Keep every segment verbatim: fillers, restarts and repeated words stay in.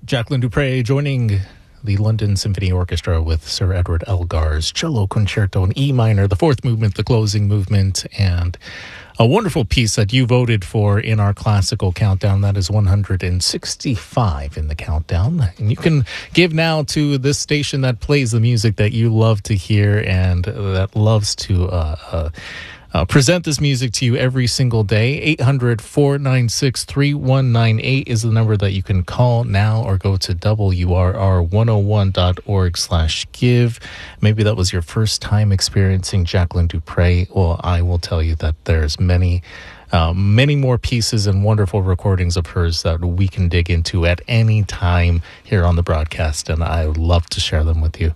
Jacqueline du Pré joining the London Symphony Orchestra with Sir Edward Elgar's Cello Concerto in E minor, the fourth movement, the closing movement, and a wonderful piece that you voted for in our classical countdown. That is one hundred sixty-five in the countdown. And you can give now to this station that plays the music that you love to hear and that loves to uh, uh, uh, present this music to you every single day. eight hundred, four nine six, three one nine eight is the number that you can call now, or go to W R R one oh one dot org slash give. Maybe that was your first time experiencing Jacqueline du Pré. Well, I will tell you that there's many, uh, many more pieces and wonderful recordings of hers that we can dig into at any time here on the broadcast, and I would love to share them with you.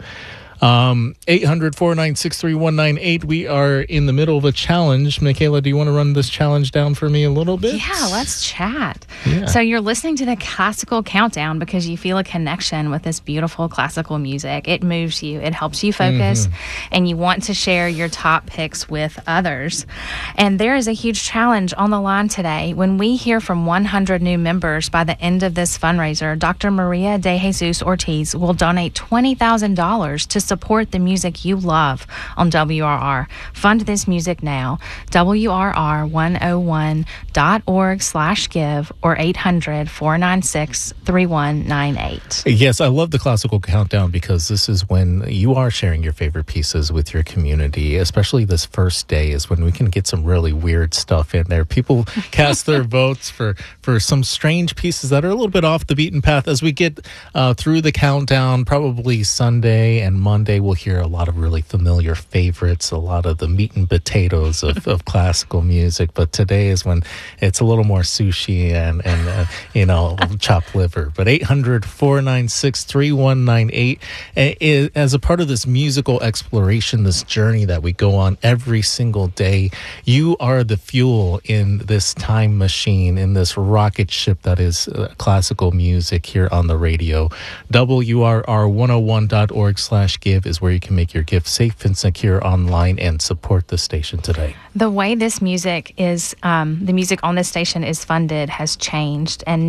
Um, eight hundred, four nine six, three one nine eight. We are in the middle of a challenge. Michaela, do you want to run this challenge down for me a little bit? Yeah, let's chat. Yeah. So you're listening to the classical countdown because you feel a connection with this beautiful classical music. It moves you. It helps you focus, mm-hmm. and you want to share your top picks with others. And there is a huge challenge on the line today. When we hear from one hundred new members by the end of this fundraiser, Doctor Maria de Jesus Ortiz will donate twenty thousand dollars to support the music you love on W R R. Fund this music now. W R R one oh one dot org slash give or eight hundred, four nine six, three one nine eight. Yes, I love the classical countdown because this is when you are sharing your favorite pieces with your community. Especially this first day is when we can get some really weird stuff in there. People cast their votes for, for some strange pieces that are a little bit off the beaten path. As we get uh, through the countdown, probably Sunday and Monday, we'll hear a lot of really familiar favorites, a lot of the meat and potatoes of, of classical music. But today is when it's a little more sushi and, and uh, you know, chopped liver. But eight hundred, four nine six, three one nine eight, as a part of this musical exploration, this journey that we go on every single day, you are the fuel in this time machine, in this rocket ship that is uh, classical music here on the radio. W R R one oh one dot org slash give is where you can make your gift safe and secure online and support the station today. The way this music is, um, the music on this station is funded has changed, and